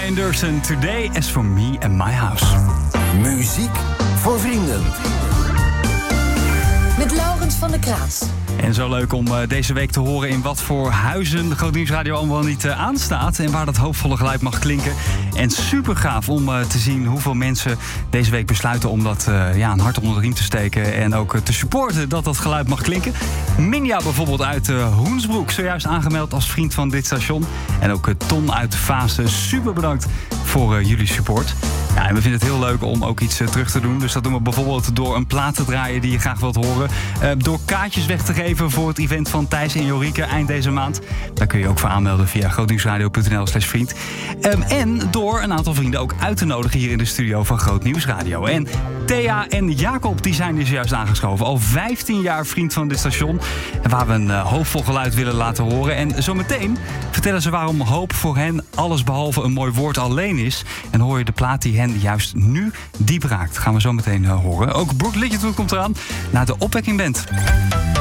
Brian Durson, Today is for me and my house. Muziek voor vrienden. Met Laurens van der Kraats. En zo leuk om deze week te horen in wat voor huizen de Groot Nieuwsradio allemaal niet aanstaat. En waar dat hoopvolle geluid mag klinken. En super gaaf om te zien hoeveel mensen deze week besluiten om dat een hart onder de riem te steken. En ook te supporten dat dat geluid mag klinken. Minja bijvoorbeeld uit Hoensbroek, zojuist aangemeld als vriend van dit station. En ook Ton uit Vaassen, super bedankt voor jullie support. Ja, en we vinden het heel leuk om ook iets terug te doen. Dus dat doen we bijvoorbeeld door een plaat te draaien die je graag wilt horen. Door kaartjes weg te geven voor het event van Thijs en Jorike eind deze maand. Daar kun je ook voor aanmelden via grootnieuwsradio.nl/vriend. En door een aantal vrienden ook uit te nodigen hier in de studio van Groot Nieuwsradio. En Thea en Jacob die zijn dus juist aangeschoven. Al 15 jaar vriend van dit station. Waar we een hoopvol geluid willen laten horen. En zometeen vertellen ze waarom hoop voor hen alles behalve een mooi woord alleen is. En hoor je de plaat die hen juist nu diep raakt. Gaan we zo meteen horen. Ook Brooke Littleton komt eraan naar de Opwekking Band.